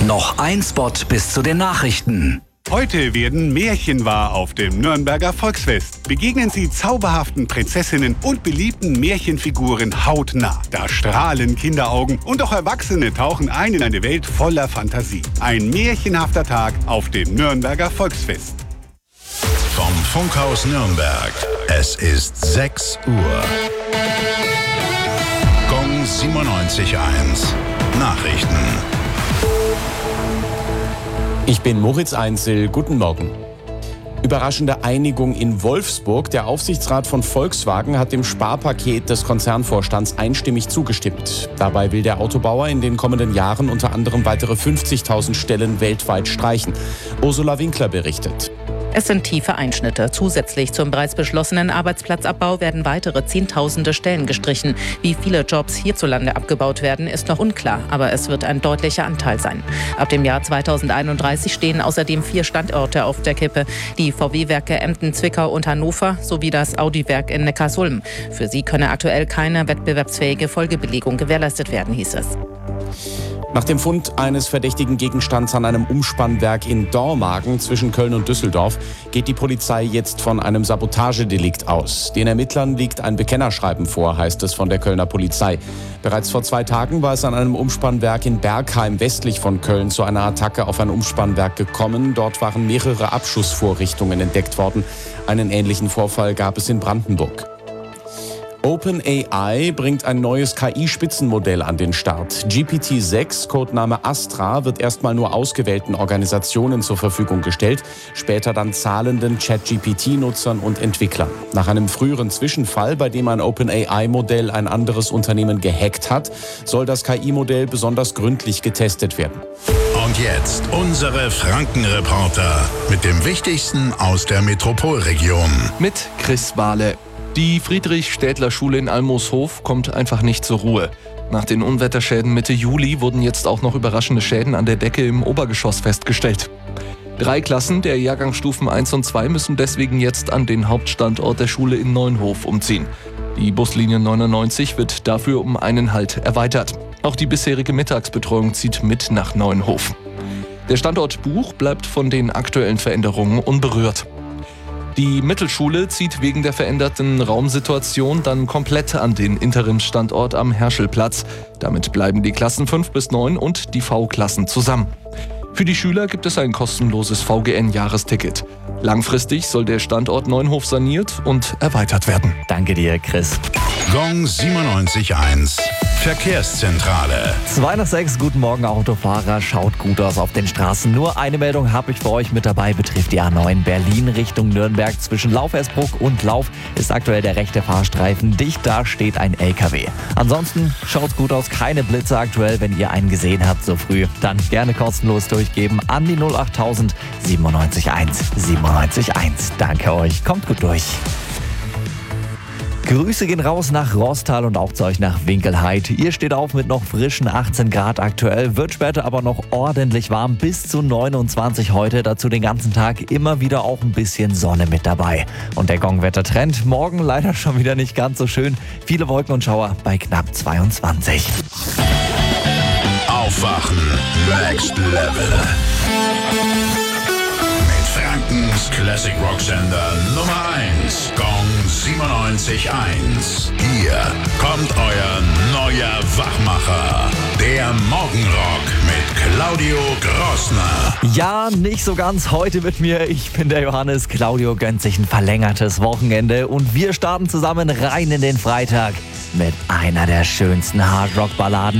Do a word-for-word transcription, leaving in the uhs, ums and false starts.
Noch ein Spot bis zu den Nachrichten. Heute werden Märchen wahr auf dem Nürnberger Volksfest. Begegnen Sie zauberhaften Prinzessinnen und beliebten Märchenfiguren hautnah. Da strahlen Kinderaugen und auch Erwachsene tauchen ein in eine Welt voller Fantasie. Ein märchenhafter Tag auf dem Nürnberger Volksfest. Vom Funkhaus Nürnberg. Es ist sechs Uhr. Gong siebenundneunzig Komma eins. Nachrichten. Ich bin Moritz Einzel. Guten Morgen. Überraschende Einigung in Wolfsburg. Der Aufsichtsrat von Volkswagen hat dem Sparpaket des Konzernvorstands einstimmig zugestimmt. Dabei will der Autobauer in den kommenden Jahren unter anderem weitere fünfzigtausend Stellen weltweit streichen. Ursula Winkler berichtet. Es sind tiefe Einschnitte. Zusätzlich zum bereits beschlossenen Arbeitsplatzabbau werden weitere Zehntausende Stellen gestrichen. Wie viele Jobs hierzulande abgebaut werden, ist noch unklar. Aber es wird ein deutlicher Anteil sein. Ab dem Jahr zweitausendeinunddreißig stehen außerdem vier Standorte auf der Kippe. Die V W-Werke Emden, Zwickau und Hannover sowie das Audi-Werk in Neckarsulm. Für sie könne aktuell keine wettbewerbsfähige Folgebelegung gewährleistet werden, hieß es. Nach dem Fund eines verdächtigen Gegenstands an einem Umspannwerk in Dormagen zwischen Köln und Düsseldorf geht die Polizei jetzt von einem Sabotagedelikt aus. Den Ermittlern liegt ein Bekennerschreiben vor, heißt es von der Kölner Polizei. Bereits vor zwei Tagen war es an einem Umspannwerk in Bergheim westlich von Köln zu einer Attacke auf ein Umspannwerk gekommen. Dort waren mehrere Abschussvorrichtungen entdeckt worden. Einen ähnlichen Vorfall gab es in Brandenburg. OpenAI bringt ein neues K I-Spitzenmodell an den Start. G P T sechs, Codename Astra, wird erstmal nur ausgewählten Organisationen zur Verfügung gestellt, später dann zahlenden Chat-G P T-Nutzern und Entwicklern. Nach einem früheren Zwischenfall, bei dem ein OpenAI-Modell ein anderes Unternehmen gehackt hat, soll das K I-Modell besonders gründlich getestet werden. Und jetzt unsere Franken-Reporter mit dem Wichtigsten aus der Metropolregion. Mit Chris Wahle. Die Friedrich-Städtler-Schule in Almoshof kommt einfach nicht zur Ruhe. Nach den Unwetterschäden Mitte Juli wurden jetzt auch noch überraschende Schäden an der Decke im Obergeschoss festgestellt. Drei Klassen der Jahrgangsstufen eins und zwei müssen deswegen jetzt an den Hauptstandort der Schule in Neunhof umziehen. Die Buslinie neunundneunzig wird dafür um einen Halt erweitert. Auch die bisherige Mittagsbetreuung zieht mit nach Neunhof. Der Standort Buch bleibt von den aktuellen Veränderungen unberührt. Die Mittelschule zieht wegen der veränderten Raumsituation dann komplett an den Interimsstandort am Herschelplatz. Damit bleiben die Klassen fünf bis neun und die V-Klassen zusammen. Für die Schüler gibt es ein kostenloses V G N-Jahresticket. Langfristig soll der Standort Neunhof saniert und erweitert werden. Danke dir, Chris. Gong siebenundneunzig Komma eins. Verkehrszentrale. zwei nach sechs, guten Morgen Autofahrer, schaut gut aus auf den Straßen. Nur eine Meldung habe ich für euch mit dabei, betrifft die A neun Berlin Richtung Nürnberg. Zwischen Lauf-Esbruck und Lauf ist aktuell der rechte Fahrstreifen dicht, da steht ein L K W. Ansonsten schaut's gut aus, keine Blitze aktuell. Wenn ihr einen gesehen habt so früh, dann gerne kostenlos durchgeben an die null achttausend siebenundneunzig eins siebenundneunzig eins. Danke euch, kommt gut durch. Grüße gehen raus nach Rostal und auch zu euch nach Winkelheit. Ihr steht auf mit noch frischen achtzehn Grad aktuell, wird später aber noch ordentlich warm, bis zu neunundzwanzig heute. Dazu den ganzen Tag immer wieder auch ein bisschen Sonne mit dabei. Und der Gong-Wettertrend, morgen leider schon wieder nicht ganz so schön. Viele Wolken und Schauer bei knapp zweiundzwanzig. Aufwachen Next Level. Frankens Classic Rock Sender Nummer eins, Gong siebenundneunzig Komma eins. Hier kommt euer neuer Wachmacher, der Morgenrock mit Claudio Grossner. Ja, nicht so ganz heute mit mir. Ich bin der Johannes. Claudio gönnt sich ein verlängertes Wochenende und wir starten zusammen rein in den Freitag mit einer der schönsten Hardrock-Balladen